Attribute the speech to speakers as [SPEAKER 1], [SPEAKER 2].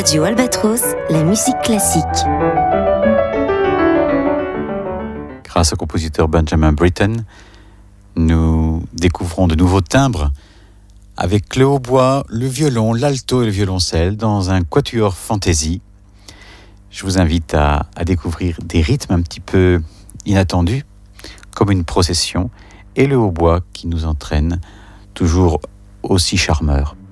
[SPEAKER 1] Radio Albatros, la musique classique.
[SPEAKER 2] Grâce au compositeur Benjamin Britten, nous découvrons de nouveaux timbres avec le hautbois, le violon, l'alto et le violoncelle dans un quatuor fantasy. Je vous invite à découvrir des rythmes un petit peu inattendus, comme une procession, et le hautbois qui nous entraîne toujours aussi charmeur.